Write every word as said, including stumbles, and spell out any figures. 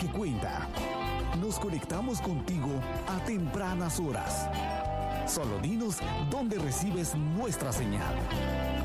que cuenta. Nos conectamos contigo a tempranas horas. Solo dinos dónde recibes nuestra señal.